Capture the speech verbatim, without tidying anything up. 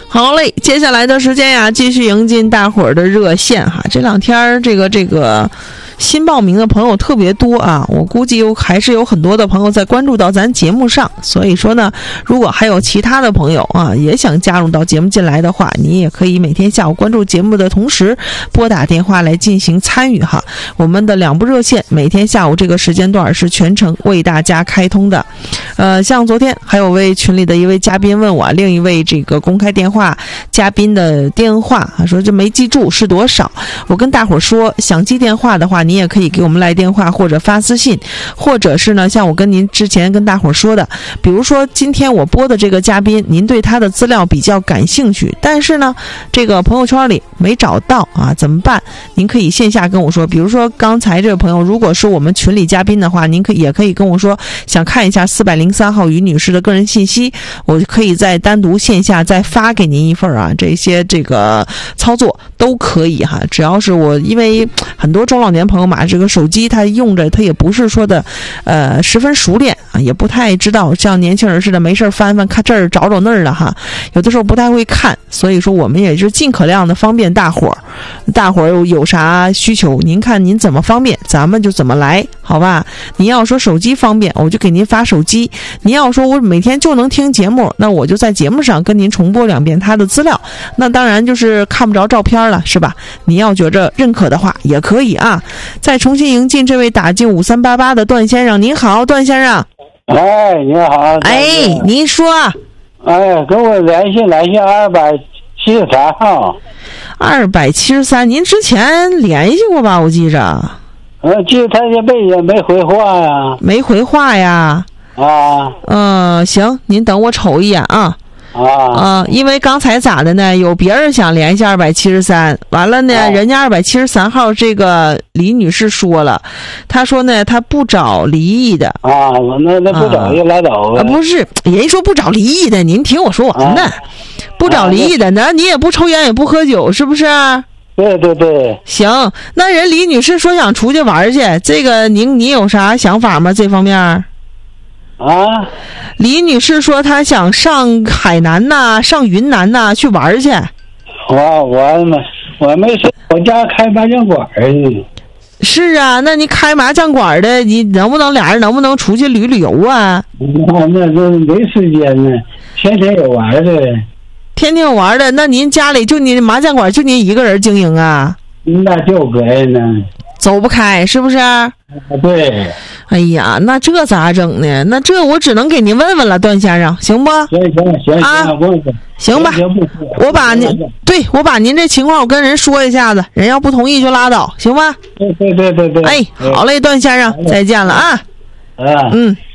好嘞，接下来的时间呀，继续迎进大伙儿的热线哈。这两天这个这个新报名的朋友特别多啊，我估计有还是有很多的朋友在关注到咱节目上，所以说呢，如果还有其他的朋友啊也想加入到节目进来的话，你也可以每天下午关注节目的同时拨打电话来进行参与哈。我们的两部热线每天下午这个时间段是全程为大家开通的。呃，像昨天还有位群里的一位嘉宾问我另一位这个公开电话嘉宾的电话，说这没记住是多少。我跟大伙儿说，想记电话的话，你也可以给我们来电话或者发私信，或者是呢，像我跟您之前跟大伙儿说的，比如说今天我播的这个嘉宾，您对他的资料比较感兴趣，但是呢，这个朋友圈里没找到啊，怎么办？您可以线下跟我说，比如说刚才这个朋友，如果是我们群里嘉宾的话，您可以也可以跟我说，想看一下四百零三号于女士的个人信息，我可以再单独线下再发给您一份啊，这些这个操作都可以哈，只要是我，因为很多中老年朋友嘛，这个手机他用着他也不是说的呃十分熟练啊，也不太知道像年轻人似的没事翻翻看这儿找找那儿的哈，有的时候不太会看，所以说我们也是尽可量的方便大伙儿，大伙儿有有啥需求，您看您怎么方便，咱们就怎么来，好吧？您要说手机方便，我就给您发手机；您要说我每天就能听节目，那我就在节目上跟您重播两遍他的资料，那当然就是看不着照片了，是吧？您要觉着认可的话也可以啊。再重新迎进这位打进五三八八的段先生，您好，段先生。 哎，你好。 哎，您说。 哎，跟我联系联系二百七十三号。 二百七十三，您之前联系过吧？我记着。 呃，记得他也没也没回话呀。 没回话呀。 啊。 嗯、呃，行，您等我瞅一眼啊。 啊啊、呃，因为刚才咋的呢？有别人想联系二百七十三，完了呢，啊、人家二百七十三号这个李女士说了，她说呢，她不找离异的。 啊，那那不找就拉倒呗。 啊，不是，人说不找离异的，您听我说完呢。啊、不找离异的，那你也不抽烟也不喝酒，是不是？ 对对对。 行，那人李女士说想出去玩去，这个您你有啥想法吗？这方面？ 啊， 李女士说她想上海南呐，上云南呐去玩去。 我我我没事，我家开麻将馆呢。 是啊，那你开麻将馆的，你能不能俩人能不能出去旅旅游啊？ 那那这没时间呢，天天有玩的。 天天有玩的，那您家里就您麻将馆就您一个人经营啊？ 那就可以呢。 走不开是不是？ 对。 哎呀，那这咋整呢？那这我只能给您问问了，段先生，行不？ 行行行啊，行吧，我把您对我把您这情况我跟人说一下子，人要不同意就拉倒，行吧？ 对对对对对。 哎，好嘞，段先生，再见了啊。 啊。 嗯。